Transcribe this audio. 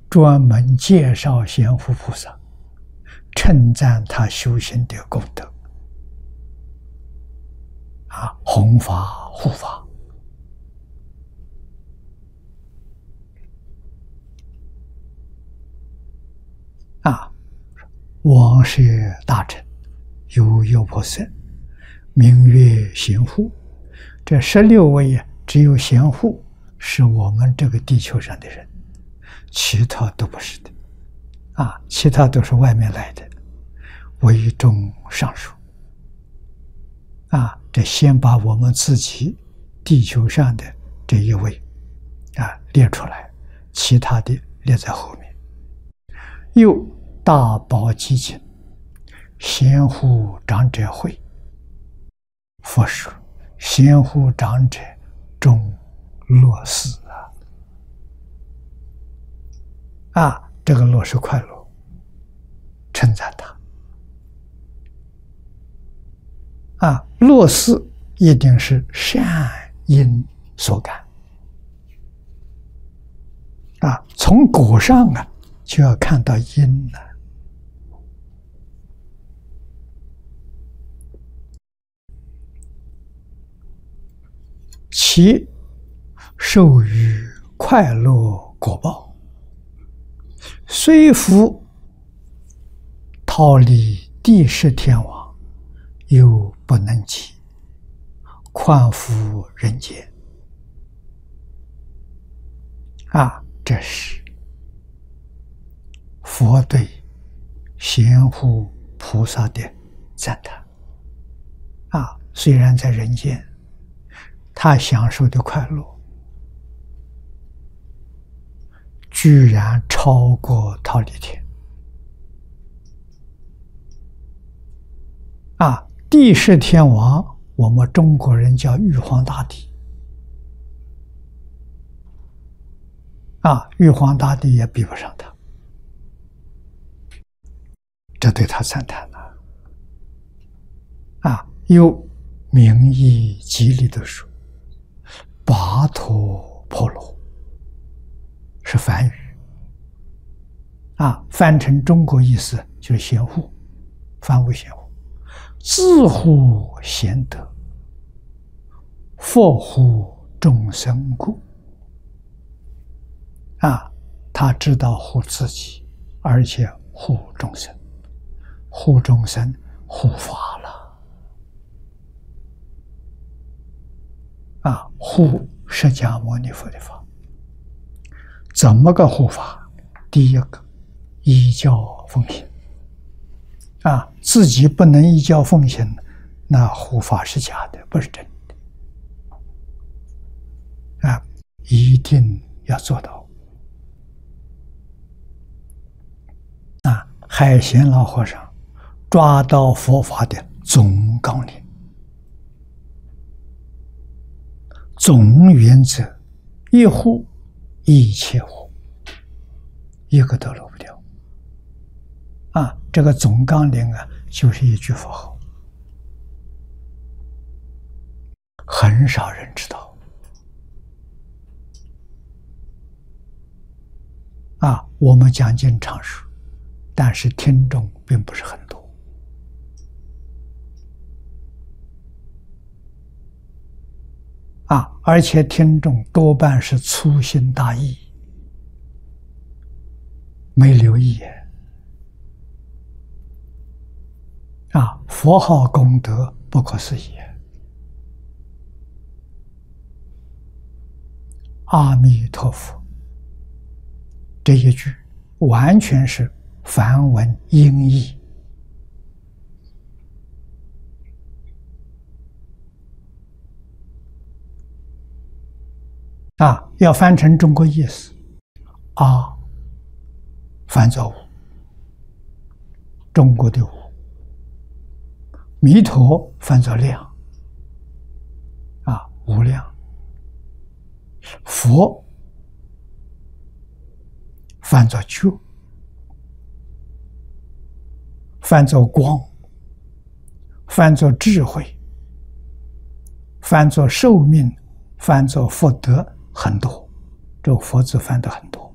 专门介绍贤护菩萨，称赞他修行的功德，弘法护法。王舍大臣有优婆塞，名曰贤护。这16位只有贤护是我们这个地球上的人，其他都不是的。其他都是外面来的，唯中上述。这先把我们自己地球上的这一位列出来，其他的列在后面。又大宝积经，贤护长者会。佛说贤护长者终乐事这个乐是快乐，称赞他。乐事一定是善因所感从果上就要看到因了。其受于快乐果报，虽复逃离地释天王，又不能及，况复人间。这是佛对贤护菩萨的赞叹。虽然在人间他享受的快乐居然超过忉利天。地释天王我们中国人叫玉皇大帝。玉皇大帝也比不上他，这对他赞叹又名义吉利的说，跋陀婆罗是梵语翻成中国意思就是贤护，梵为贤护。自护贤德，佛护众生故。他知道护自己，而且护众生，护众生护法了。护释迦牟尼佛的法，怎么个护法？第一个，依教奉行。自己不能依教奉行，那护法是假的，不是真的。一定要做到。海贤老和尚抓到佛法的总纲领、总原则，一护一切护，一个都漏不掉。这个总纲领就是一句佛号，很少人知道。我们讲经常说，但是听众并不是很多。而且听众多半是粗心大意，没留意。佛号功德不可思议。阿弥陀佛这一句完全是梵文音译。要翻成中国意思，翻作无，中国的无；弥陀翻作量，无量；佛翻作觉，翻作光，翻作智慧，翻作寿命，翻作福德，很多。这个佛字翻得很多。